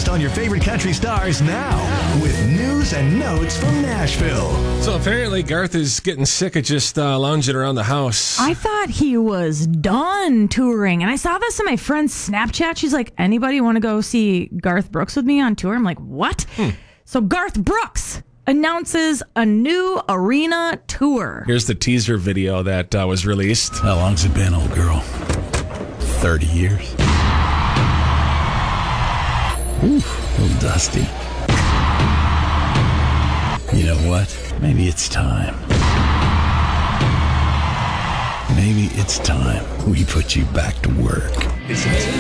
latest on your favorite country stars now with news and notes from Nashville. So apparently Garth is getting sick of just lounging around the house. I thought he was done touring. And I saw this in my friend's Snapchat. She's like, anybody want to go see Garth Brooks with me on tour? I'm like, what? So Garth Brooks announces a new arena tour. Here's the teaser video that was released. How long's it been, old girl? 30 years? Ooh, a little dusty. You know what? Maybe it's time. Maybe it's time we put you back to work.